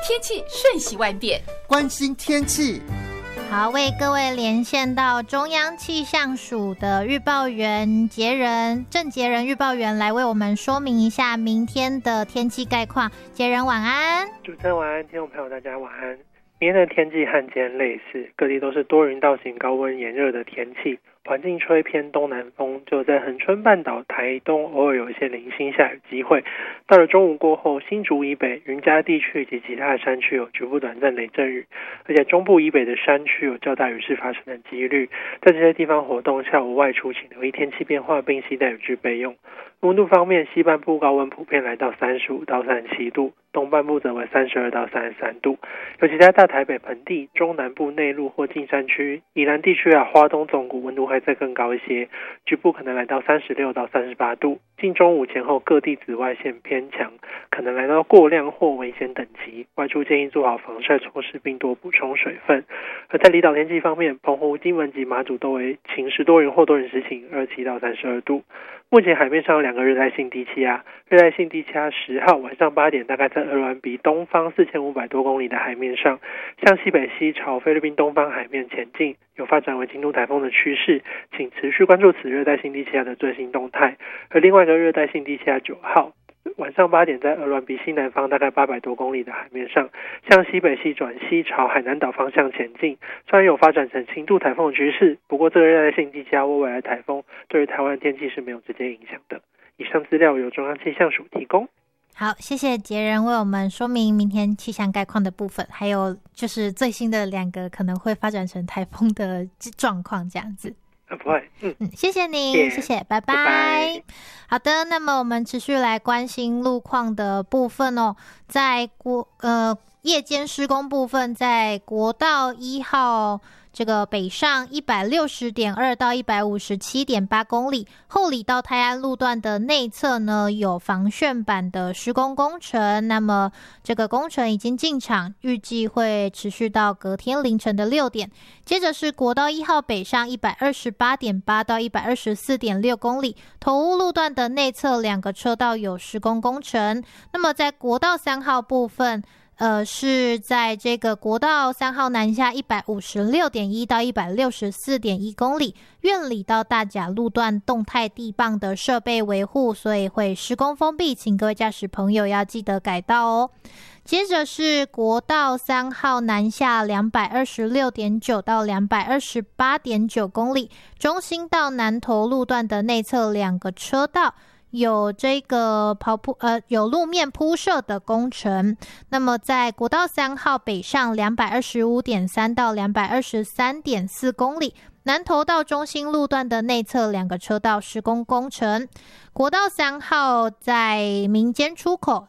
天气瞬息万变， 关心天气。 好，为各位连线到中央气象署的预报员郑杰仁预报员来为我们说明一下明天的天气概况。杰仁晚安。 主持人晚安，听众朋友大家晚安。明天的天气和今天类似，各地都是多云到晴、高温炎热的天气，环境吹偏东南风，就在恒春半岛、台东偶尔有一些零星下雨机会。到了中午过后，新竹以北、云嘉地区以及其他的山区有局部短暂雷阵雨，而且中部以北的山区有较大雨势发生的几率。在这些地方活动，下午外出请留意天气变化，并携带雨具备用。温度方面，西半部高温普遍来到35到37度，东半部则为32到33度。尤其在大台北盆地、中南部内陆或近山区、宜兰地区花东纵谷温度会再更高一些，局部可能来到36到38度。近中午前后各地紫外线偏强，可能来到过量或危险等级，外出建议做好防晒措施并多补充水分。而在离岛天气方面，澎湖、金门及马祖都为晴时多云或多云时晴，27到32度。目前海面上有2个热带性低气压，热带性低气压10号晚上8点大概在鹅銮鼻东方4500多公里的海面上，向西北西朝菲律宾东方海面前进，有发展为轻度台风的趋势，请持续关注此热带性低气压的最新动态。而另外一个热带性低气压9号晚上8点在鹅銮鼻西南方大概800多公里的海面上，向西北西转西朝海南岛方向前进，虽然有发展成轻度台风的趋势，不过这个热带性低气压或未来台风对于台湾天气是没有直接影响的。以上资料由中央气象署提供。 好，谢谢杰仁为我们说明明天气象概况的部分，还有就是最新的2个可能会发展成台风的状况这样子。 不会， 谢谢您，谢谢，拜拜。 拜拜。 好的，那么我们持续来关心路况的部分哦，在夜间施工部分，在国道1号这个北上 160.2 到 157.8 公里，后里到泰安路段的内侧呢有防楦板的施工工程，那么这个工程已经进场，预计会持续到隔天凌晨的6点。接着是国道1号北上 128.8 到 124.6 公里，头屋路段的内侧2个车道有施工工程。那么在国道3号部分是在这个国道3号南下 156.1 到 164.1 公里，苑里到大甲路段动态地磅的设备维护，所以会施工封闭，请各位驾驶朋友要记得改道哦。接着是国道3号南下 226.9 到 228.9 公里，中心到南投路段的内侧2个车道有这个有路面铺设的工程。那么在国道3号北上 225.3 到 223.4 公里，南投到中心路段的内侧2个车道施工工程。国道3号在民间出口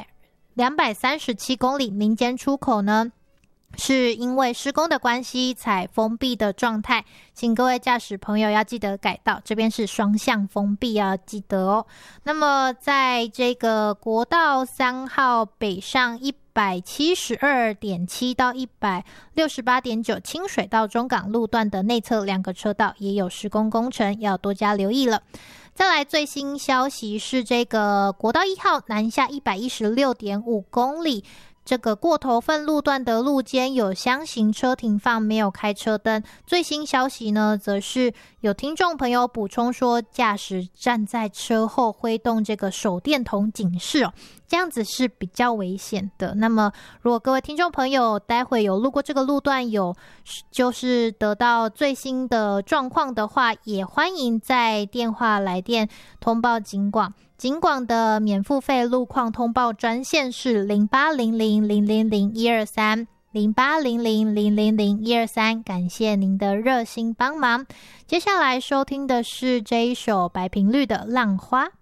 237公里，民间出口呢是因为施工的关系采封闭的状态，请各位驾驶朋友要记得改道，这边是双向封闭，要记得哦。那么在这个国道3号北上 172.7 到 168.9 清水到中港路段的内侧2个车道也有施工工程，要多加留意了。再来最新消息是这个国道1号南下 116.5 公里，这个过头份路段的路肩有箱型车停放，没有开车灯。最新消息呢，则是有听众朋友补充说，驾驶站在车后挥动这个手电筒警示哦，这样子是比较危险的。那么如果各位听众朋友待会有路过这个路段，有就是得到最新的状况的话，也欢迎在电话来电通报警广。警广的免付费路况通报专线是0800000123 0800000123，感谢您的热心帮忙。接下来收听的是这一首白频率的《浪花》。